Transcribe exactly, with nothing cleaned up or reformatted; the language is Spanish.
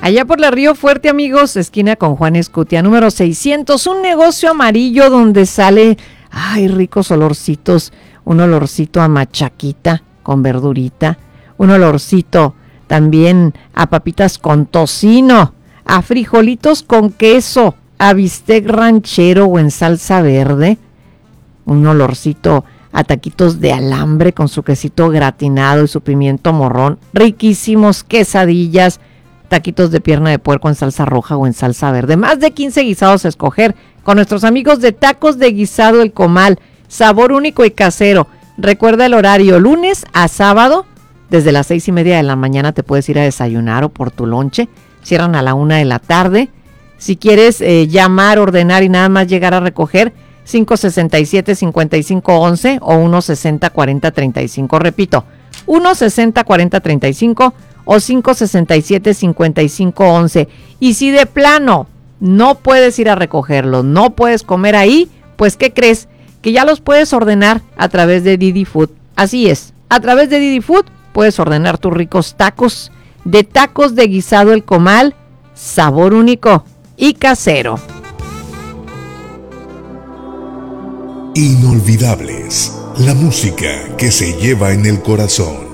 Allá por la Río Fuerte, amigos, esquina con Juan Escutia, número seiscientos, un negocio amarillo donde sale, ay, ricos olorcitos, un olorcito a machaquita con verdurita, un olorcito también a papitas con tocino, a frijolitos con queso, a bistec ranchero o en salsa verde, un olorcito a taquitos de alambre con su quesito gratinado y su pimiento morrón, riquísimos, quesadillas, taquitos de pierna de puerco en salsa roja o en salsa verde, más de quince guisados a escoger con nuestros amigos de Tacos de Guisado El Comal, sabor único y casero. Recuerda el horario, lunes a sábado, desde las seis y media de la mañana te puedes ir a desayunar o por tu lonche, cierran a la una de la tarde. Si quieres eh, llamar, ordenar y nada más llegar a recoger, cinco sesenta y siete, cincuenta y cinco once o uno sesenta, cuarenta, treinta y cinco, repito, uno sesenta, cuarenta, treinta y cinco o cinco sesenta y siete, cincuenta y cinco once. Y si de plano no puedes ir a recogerlo, no puedes comer ahí, pues ¿qué crees? Que ya los puedes ordenar a través de Didi Food. Así es, a través de Didi Food puedes ordenar tus ricos tacos de Tacos de Guisado El Comal, sabor único y casero. Inolvidables, la música que se lleva en el corazón.